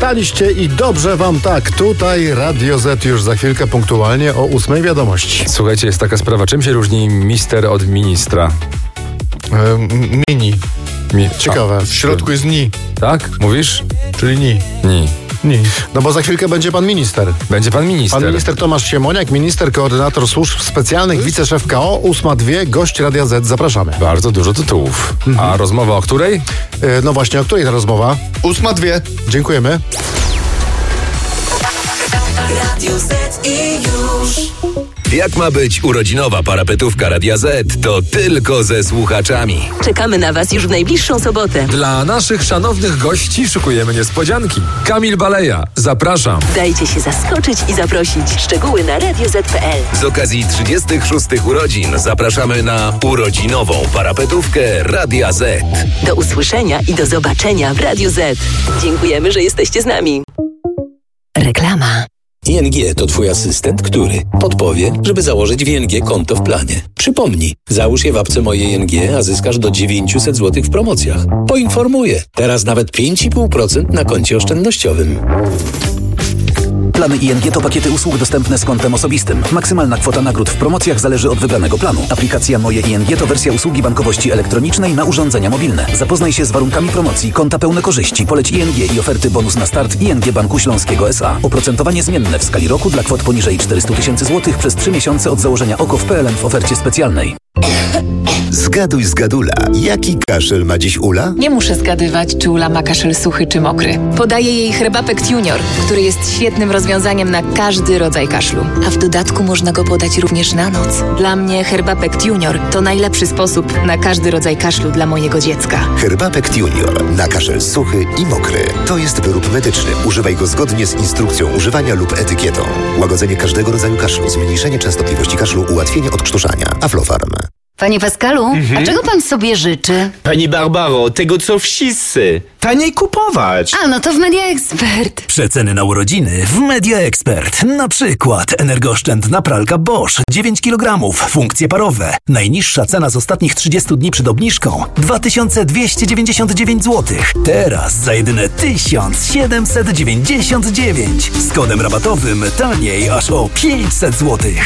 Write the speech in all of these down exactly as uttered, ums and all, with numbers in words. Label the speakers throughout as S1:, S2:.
S1: Spaliście i dobrze wam tak. Tutaj Radio Z już za chwilkę punktualnie o ósmej wiadomości.
S2: Słuchajcie, jest taka sprawa. Czym się różni mister od ministra?
S1: E, mini.
S2: Mi-
S1: Ciekawe.
S2: A,
S1: W środku jest ni.
S2: Tak? Mówisz?
S1: Czyli ni.
S2: Nie.
S1: Ni. No bo za chwilkę będzie pan minister.
S2: Będzie pan minister.
S1: Pan minister Tomasz Siemoniak, minister, koordynator służb specjalnych, wiceszef K O, ósma dwie, gość Radia Z. Zapraszamy.
S2: Bardzo dużo tytułów.
S1: Mhm.
S2: A rozmowa o której?
S1: E, no właśnie, o której ta rozmowa?
S3: Ósma dwie.
S1: Dziękujemy.
S4: Radio Z i już.
S5: Jak ma być urodzinowa parapetówka Radia Z, to tylko ze słuchaczami.
S4: Czekamy na Was już w najbliższą sobotę.
S2: Dla naszych szanownych gości szykujemy niespodzianki. Kamil Baleja, zapraszam.
S4: Dajcie się zaskoczyć i zaprosić. Szczegóły na radio zet kropka pe el.
S5: Z okazji trzydziestych szóstych urodzin zapraszamy na urodzinową parapetówkę Radia Z.
S4: Do usłyszenia i do zobaczenia w Radiu Z. Dziękujemy, że jesteście z nami. Reklama.
S6: I N G to Twój asystent, który podpowie, żeby założyć w I N G konto w planie. Przypomnij, załóż je w apce Moje I N G, a zyskasz do dziewięćset złotych w promocjach. Poinformuję, teraz nawet pięć i pół procent na koncie oszczędnościowym.
S7: Plany I N G to pakiety usług dostępne z kontem osobistym. Maksymalna kwota nagród w promocjach zależy od wybranego planu. Aplikacja Moje I N G to wersja usługi bankowości elektronicznej na urządzenia mobilne. Zapoznaj się z warunkami promocji, konta pełne korzyści, poleć I N G i oferty bonus na start I N G Banku Śląskiego S A. Oprocentowanie zmienne w skali roku dla kwot poniżej czterysta tysięcy złotych przez trzy miesiące od założenia O K O w P L N w ofercie specjalnej.
S8: Zgaduj z Gadula. Jaki kaszel ma dziś Ula?
S9: Nie muszę zgadywać, czy Ula ma kaszel suchy czy mokry. Podaję jej Herbapekt Junior, który jest świetnym rozwiązaniem na każdy rodzaj kaszlu. A w dodatku można go podać również na noc. Dla mnie Herbapekt Junior to najlepszy sposób na każdy rodzaj kaszlu dla mojego dziecka.
S8: Herbapekt Junior na kaszel suchy i mokry. To jest wyrób medyczny. Używaj go zgodnie z instrukcją używania lub etykietą. Łagodzenie każdego rodzaju kaszlu, zmniejszenie częstotliwości kaszlu, ułatwienie odkrztuszania. Aflofarm.
S10: Panie Pascalu, mhm. a czego pan sobie życzy?
S11: Pani Barbaro, tego co wszyscy. Taniej kupować.
S10: A, no to w Media Expert.
S12: Przeceny na urodziny w Media Expert. Na przykład energooszczędna pralka Bosch dziewięć kilogramów, funkcje parowe. Najniższa cena z ostatnich trzydziestu dni przed obniżką dwa tysiące dwieście dziewięćdziesiąt dziewięć złotych. Teraz za jedyne tysiąc siedemset dziewięćdziesiąt dziewięć. Z kodem rabatowym taniej aż o pięćset złotych.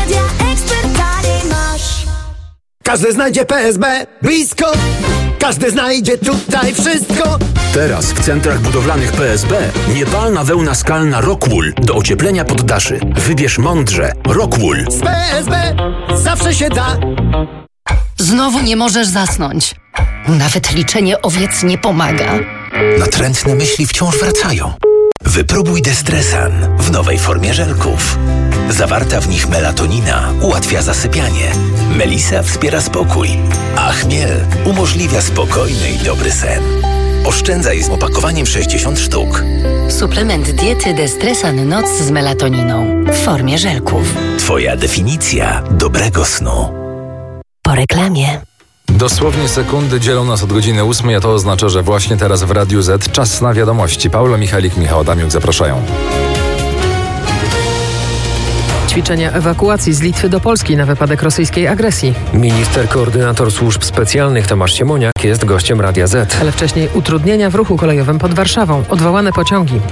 S13: Każdy znajdzie P S B blisko, każdy znajdzie tutaj wszystko.
S14: Teraz w centrach budowlanych P S B niepalna wełna skalna Rockwool do ocieplenia poddaszy. Wybierz mądrze. Rockwool.
S13: Z P S B zawsze się da.
S10: Znowu nie możesz zasnąć. Nawet liczenie owiec nie pomaga.
S15: Natrętne myśli wciąż wracają. Wypróbuj Destresan w nowej formie żelków. Zawarta w nich melatonina ułatwia zasypianie. Melisa wspiera spokój, a chmiel umożliwia spokojny i dobry sen. Oszczędzaj z opakowaniem sześćdziesiąt sztuk.
S10: Suplement diety Destresan Noc z melatoniną w formie żelków.
S15: Twoja definicja dobrego snu.
S4: Po reklamie.
S2: Dosłownie sekundy dzielą nas od godziny ósmej, a to oznacza, że właśnie teraz w Radiu Z czas na wiadomości. Paula Michalik, Michał Adamiuk zapraszają.
S16: Ćwiczenia ewakuacji z Litwy do Polski na wypadek rosyjskiej agresji.
S17: Minister koordynator służb specjalnych Tomasz Siemoniak jest gościem Radia Z.
S16: Ale wcześniej utrudnienia w ruchu kolejowym pod Warszawą, odwołane pociągi.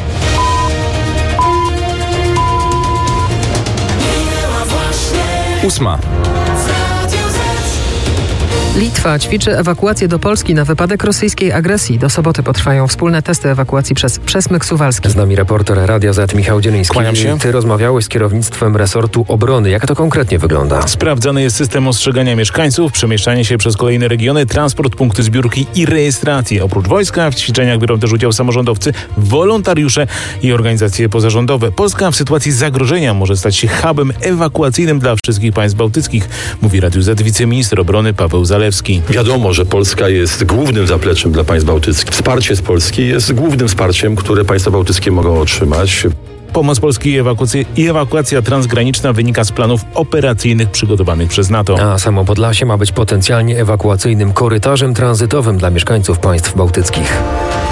S2: Ósma.
S16: Litwa ćwiczy ewakuację do Polski na wypadek rosyjskiej agresji. Do soboty potrwają wspólne testy ewakuacji przez Przesmyk Suwalski.
S17: Z nami reporter Radia Z Michał Dzieliński.
S18: Kłaniam się.
S17: Ty rozmawiałeś z kierownictwem resortu obrony. Jak to konkretnie wygląda?
S18: Sprawdzany jest system ostrzegania mieszkańców, przemieszczanie się przez kolejne regiony, transport, punkty zbiórki i rejestracji. Oprócz wojska w ćwiczeniach biorą też udział samorządowcy, wolontariusze i organizacje pozarządowe. Polska w sytuacji zagrożenia może stać się hubem ewakuacyjnym dla wszystkich państw bałtyckich, mówi Radiu Z wiceminister obrony Paweł Zalewski.
S19: Wiadomo, że Polska jest głównym zapleczem dla państw bałtyckich. Wsparcie z Polski jest głównym wsparciem, które państwa bałtyckie mogą otrzymać.
S18: Pomoc Polski i ewakuacja, i ewakuacja transgraniczna wynika z planów operacyjnych przygotowanych przez NATO.
S17: A samo Podlasie ma być potencjalnie ewakuacyjnym korytarzem tranzytowym dla mieszkańców państw bałtyckich.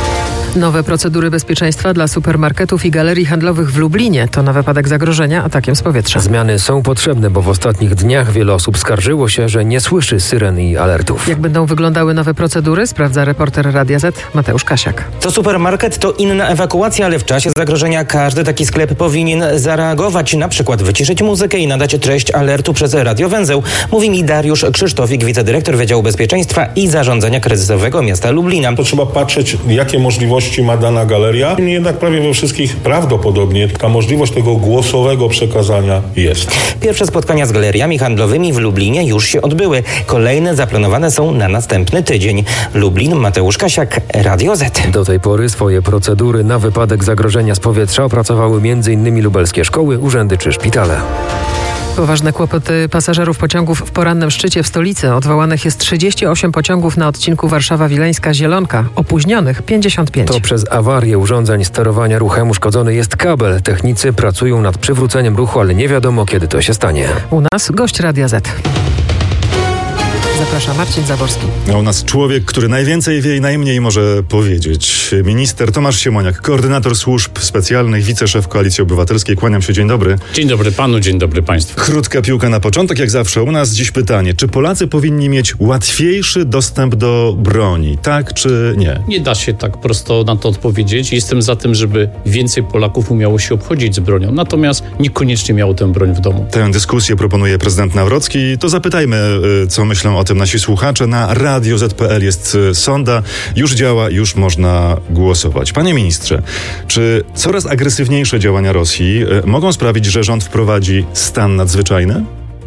S16: Nowe procedury bezpieczeństwa dla supermarketów i galerii handlowych w Lublinie to na wypadek zagrożenia atakiem z powietrza.
S17: Zmiany są potrzebne, bo w ostatnich dniach wiele osób skarżyło się, że nie słyszy syren i alertów.
S16: Jak będą wyglądały nowe procedury, sprawdza reporter Radia Z Mateusz Kasiak.
S3: To supermarket, to inna ewakuacja, ale w czasie zagrożenia każdy taki sklep powinien zareagować, na przykład wyciszyć muzykę i nadać treść alertu przez radiowęzeł. Mówi mi Dariusz Krzysztofik, wicedyrektor Wydziału Bezpieczeństwa i Zarządzania Kryzysowego miasta Lublina.
S20: To trzeba patrzeć, jakie możliwości ma dana galeria. Jednak prawie we wszystkich prawdopodobnie ta możliwość tego głosowego przekazania jest.
S3: Pierwsze spotkania z galeriami handlowymi w Lublinie już się odbyły. Kolejne zaplanowane są na następny tydzień. Lublin, Mateusz Kasiak, Radio Z.
S17: Do tej pory swoje procedury na wypadek zagrożenia z powietrza opracowały między innymi lubelskie szkoły, urzędy czy szpitale.
S16: Poważne kłopoty pasażerów pociągów w porannym szczycie w stolicy. Odwołanych jest trzydzieści osiem pociągów na odcinku Warszawa-Wileńska-Zielonka. Opóźnionych pięćdziesiąt pięć.
S17: To przez awarię urządzeń sterowania ruchem uszkodzony jest kabel. Technicy pracują nad przywróceniem ruchu, ale nie wiadomo, kiedy to się stanie.
S16: U nas gość Radia Z. Zaprasza Marcin Zaborski.
S21: A u nas człowiek, który najwięcej wie i najmniej może powiedzieć. Minister Tomasz Siemoniak, koordynator służb specjalnych, wiceszef Koalicji Obywatelskiej. Kłaniam się, dzień dobry.
S22: Dzień dobry panu, dzień dobry państwu.
S21: Krótka piłka na początek, jak zawsze. U nas dziś pytanie, czy Polacy powinni mieć łatwiejszy dostęp do broni, tak czy nie?
S22: Nie da się tak prosto na to odpowiedzieć. Jestem za tym, żeby więcej Polaków umiało się obchodzić z bronią, natomiast niekoniecznie miało tę broń w domu.
S21: Tę dyskusję proponuje prezydent Nawrocki. To zapytajmy, co myślą o tym nasi słuchacze. Na radio zet kropka pe el jest sonda. Już działa, już można głosować. Panie ministrze, czy coraz agresywniejsze działania Rosji mogą sprawić, że rząd wprowadzi stan nadzwyczajny?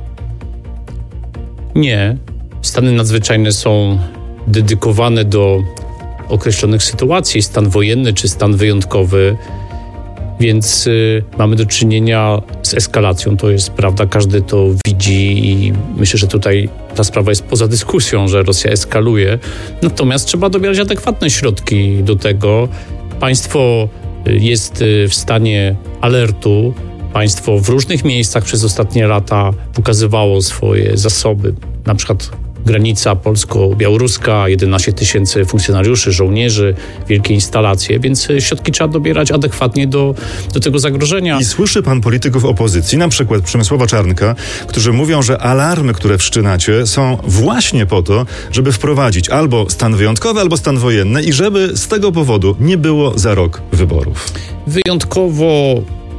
S22: Nie. Stany nadzwyczajne są dedykowane do określonych sytuacji. Stan wojenny czy stan wyjątkowy. Więc y, mamy do czynienia z eskalacją, to jest prawda, każdy to widzi i myślę, że tutaj ta sprawa jest poza dyskusją, że Rosja eskaluje. Natomiast trzeba dobierać adekwatne środki do tego. Państwo jest w stanie alertu. Państwo w różnych miejscach przez ostatnie lata pokazywało swoje zasoby, na przykład granica polsko-białoruska, jedenaście tysięcy funkcjonariuszy, żołnierzy, wielkie instalacje, więc środki trzeba dobierać adekwatnie do, do tego zagrożenia.
S21: I słyszy pan polityków opozycji, na przykład Przemysława Czarnka, którzy mówią, że alarmy, które wszczynacie, są właśnie po to, żeby wprowadzić albo stan wyjątkowy, albo stan wojenny i żeby z tego powodu nie było za rok wyborów.
S22: Wyjątkowo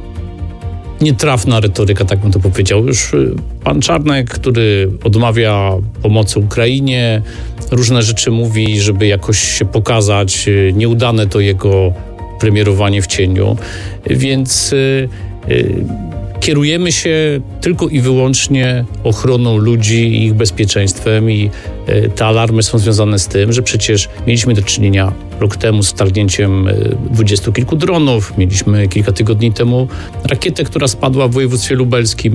S22: nietrafna retoryka, tak bym to powiedział. Już pan Czarnek, który odmawia pomocy Ukrainie, różne rzeczy mówi, żeby jakoś się pokazać. Nieudane to jego premierowanie w cieniu. Więc y, y, kierujemy się tylko i wyłącznie ochroną ludzi i ich bezpieczeństwem i y, te alarmy są związane z tym, że przecież mieliśmy do czynienia rok temu z wtargnięciem dwudziestu kilku dronów, mieliśmy kilka tygodni temu rakietę, która spadła w województwie lubelskim.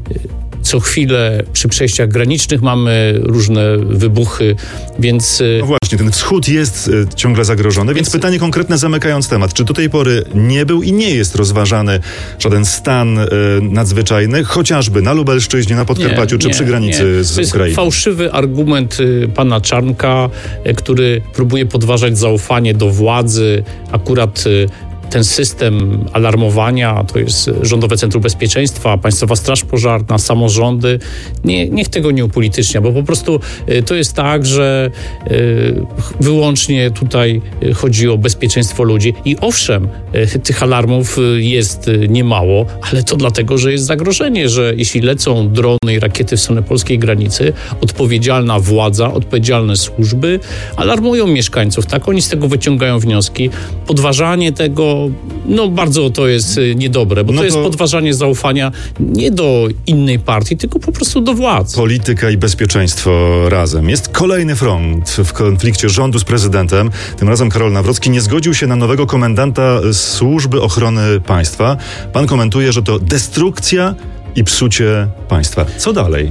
S22: Co chwilę przy przejściach granicznych mamy różne wybuchy, więc...
S21: No właśnie, ten wschód jest y, ciągle zagrożony, więc, więc pytanie konkretne, zamykając temat. Czy do tej pory nie był i nie jest rozważany żaden stan y, nadzwyczajny, chociażby na Lubelszczyźnie, na Podkarpaciu, nie, czy nie, przy granicy nie. z
S22: to jest
S21: Ukrainą?
S22: Fałszywy argument y, pana Czarnka, y, który próbuje podważać zaufanie do władzy. Akurat y, ten system alarmowania, to jest Rządowe Centrum Bezpieczeństwa, Państwowa Straż Pożarna, samorządy. Nie, niech tego nie upolitycznia, bo po prostu y, to jest tak, że y, wyłącznie tutaj chodzi o bezpieczeństwo ludzi. I owszem, y, tych alarmów y, jest y, niemało, ale to dlatego, że jest zagrożenie, że jeśli lecą drony i rakiety w stronę polskiej granicy, odpowiedzialna władza, odpowiedzialne służby alarmują mieszkańców, tak? Oni z tego wyciągają wnioski. Podważanie tego, no bardzo to jest niedobre, bo no to, to jest podważanie zaufania nie do innej partii, tylko po prostu do władz.
S21: Polityka i bezpieczeństwo razem. Jest kolejny front w konflikcie rządu z prezydentem. Tym razem Karol Nawrocki nie zgodził się na nowego komendanta Służby Ochrony Państwa. Pan komentuje, że to destrukcja i psucie państwa. Co dalej?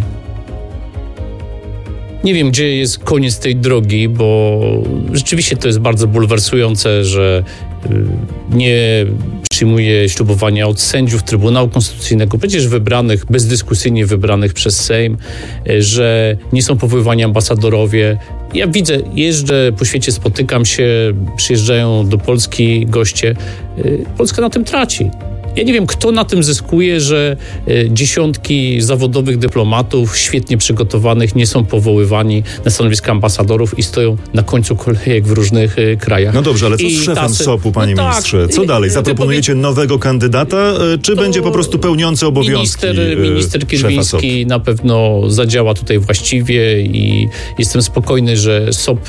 S22: Nie wiem, gdzie jest koniec tej drogi, bo rzeczywiście to jest bardzo bulwersujące, że nie przyjmuje ślubowania od sędziów Trybunału Konstytucyjnego, przecież wybranych, bezdyskusyjnie wybranych przez Sejm, że nie są powoływani ambasadorowie Ja widzę, jeżdżę po świecie, spotykam się, przyjeżdżają do Polski goście. Polska na tym traci. Ja nie wiem, kto na tym zyskuje, że dziesiątki zawodowych dyplomatów, świetnie przygotowanych, nie są powoływani na stanowiska ambasadorów i stoją na końcu kolejek w różnych krajach.
S21: No dobrze, ale co z
S22: I
S21: szefem
S22: tacy...
S21: sopu, panie
S22: no
S21: ministrze?
S22: tak,
S21: Co dalej? Zaproponujecie nowego kandydata, czy będzie po prostu pełniący obowiązki
S22: Minister, minister Kierwiński na pewno zadziała tutaj właściwie i jestem spokojny, że S O P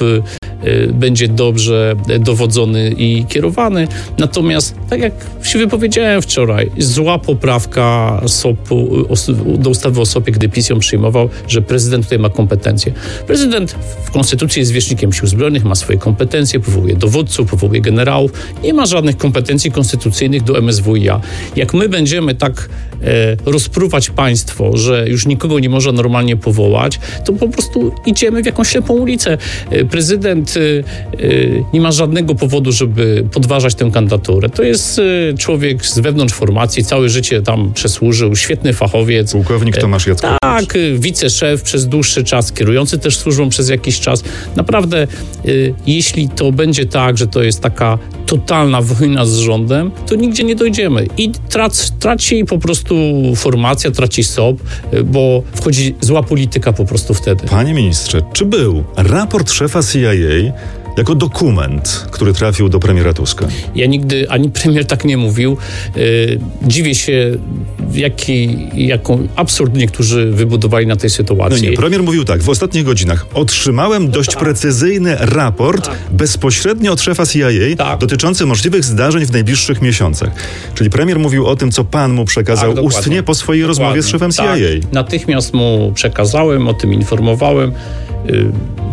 S22: będzie dobrze dowodzony i kierowany. Natomiast, tak jak się wypowiedziałem wczoraj, zła poprawka S O P-u, do ustawy o S O P-ie, gdy PiS ją przyjmował, że prezydent tutaj ma kompetencje. Prezydent w Konstytucji jest zwierzchnikiem sił zbrojnych, ma swoje kompetencje, powołuje dowódców, powołuje generałów. Nie ma żadnych kompetencji konstytucyjnych do M S W i A. Jak my będziemy tak e, rozpruwać państwo, że już nikogo nie można normalnie powołać, to po prostu idziemy w jakąś ślepą ulicę. E, prezydent e, e, nie ma żadnego powodu, żeby podważać tę kandydaturę. To jest e, człowiek z wewnątrz formacji, całe życie tam przesłużył, świetny fachowiec.
S21: Pułkownik Tomasz Jackowicz.
S22: Tak, wiceszef przez dłuższy czas, kierujący też służbą przez jakiś czas. Naprawdę, y, jeśli to będzie tak, że to jest taka totalna wojna z rządem, to nigdzie nie dojdziemy. I trac, traci po prostu formacja, traci S O P, y, bo wchodzi zła polityka po prostu wtedy.
S21: Panie ministrze, czy był raport szefa C I A jako dokument, który trafił do premiera Tuska?
S22: Ja nigdy, ani premier tak nie mówił. Yy, dziwię się, jaki, jaką absurd niektórzy wybudowali na tej sytuacji.
S21: No nie, premier mówił tak, w ostatnich godzinach otrzymałem dość tak. precyzyjny raport tak. bezpośrednio od szefa C I A tak. dotyczący możliwych zdarzeń w najbliższych miesiącach. Czyli premier mówił o tym, co pan mu przekazał tak, ustnie po swojej dokładnie. rozmowie z szefem tak. C I A.
S22: Natychmiast mu przekazałem, o tym informowałem. Yy,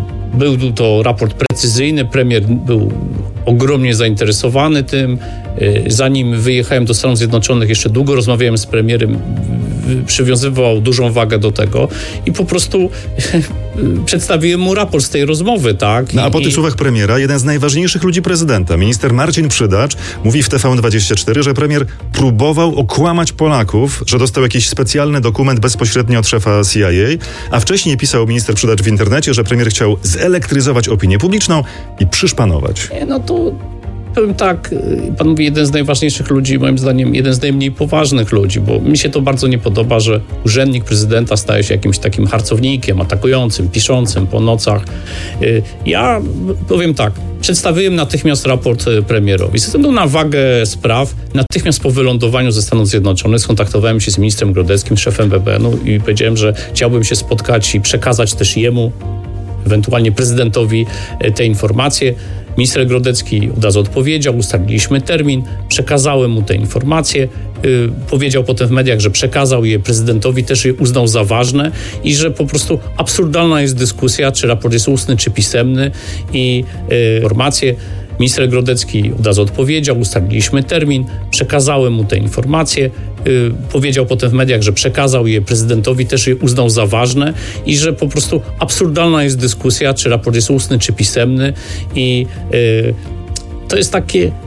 S22: Był to raport precyzyjny, premier był ogromnie zainteresowany tym. Zanim wyjechałem do Stanów Zjednoczonych, jeszcze długo rozmawiałem z premierem, przywiązywał dużą wagę do tego i po prostu przedstawiłem mu raport z tej rozmowy, tak?
S21: No a po
S22: I...
S21: tych słowach premiera, jeden z najważniejszych ludzi prezydenta, minister Marcin Przydacz, mówi w T V N dwadzieścia cztery, że premier próbował okłamać Polaków, że dostał jakiś specjalny dokument bezpośrednio od szefa C I A, a wcześniej pisał minister Przydacz w internecie, że premier chciał zelektryzować opinię publiczną i przyszpanować.
S22: No to... Powiem tak, pan mówi jeden z najważniejszych ludzi, moim zdaniem jeden z najmniej poważnych ludzi, bo mi się to bardzo nie podoba, że urzędnik prezydenta staje się jakimś takim harcownikiem, atakującym, piszącym po nocach. Ja powiem tak, przedstawiłem natychmiast raport premierowi. Ze względu na wagę spraw, natychmiast po wylądowaniu ze Stanów Zjednoczonych skontaktowałem się z ministrem Grodeckim, szefem B B N-u i powiedziałem, że chciałbym się spotkać i przekazać też jemu, ewentualnie prezydentowi, te informacje. Minister Grodecki od razu odpowiedział, ustaliliśmy termin, przekazałem mu te informacje, yy, powiedział potem w mediach, że przekazał je prezydentowi, też je uznał za ważne i że po prostu absurdalna jest dyskusja, czy raport jest ustny, czy pisemny i yy, informacje. Minister Grodecki od razu odpowiedział, ustaliliśmy termin, przekazałem mu te informacje, yy, powiedział potem w mediach, że przekazał je prezydentowi, też je uznał za ważne i że po prostu absurdalna jest dyskusja, czy raport jest ustny, czy pisemny i yy, to jest takie